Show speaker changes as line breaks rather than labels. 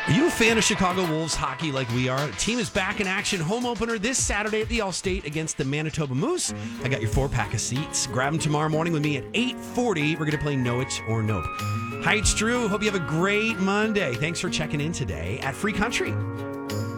Are you a fan of Chicago Wolves hockey like we are? The team is back in action. Home opener this Saturday at the Allstate against the Manitoba Moose. I got your 4-pack of seats. Grab them tomorrow morning with me at 8:40. We're going to play Know It or Nope. Hi, it's Drew. Hope you have a great Monday. Thanks for checking in today at Free Country.